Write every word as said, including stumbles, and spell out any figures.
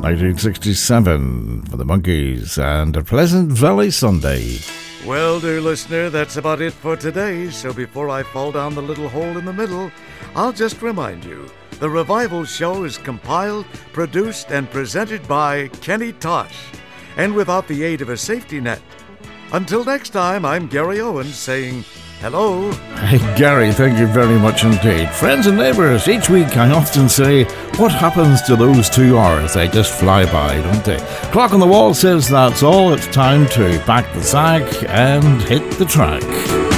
nineteen sixty-seven for the Monkees and a Pleasant Valley Sunday. Well, dear listener, that's about it for today. So before I fall down the little hole in the middle, I'll just remind you, the Revival Show is compiled, produced, and presented by Kenny Tosh, and without the aid of a safety net. Until next time, I'm Gary Owens saying hello. Hey, Gary, thank you very much indeed. Friends and neighbours, each week I often say, what happens to those two hours? They just fly by, don't they? Clock on the wall says that's all. It's time to back the sack and hit the track.